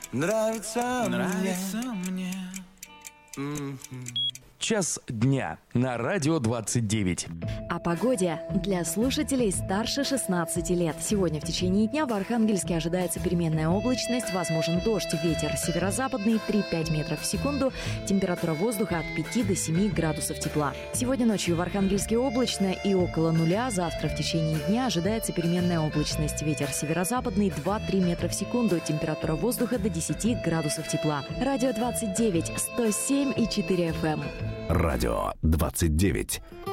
Нравится мне. Час дня на радио 29. О погоде для слушателей старше 16 лет. Сегодня в течение дня в Архангельске ожидается переменная облачность, возможен дождь, ветер северо-западный 3-5 метров в секунду, температура воздуха от 5 до 7 градусов тепла. Сегодня ночью в Архангельске облачно и около нуля, завтра в течение дня ожидается переменная облачность, ветер северо-западный 2-3 метра в секунду, температура воздуха до 10 градусов тепла. Радио 29, 107,4 FM. Радио 29.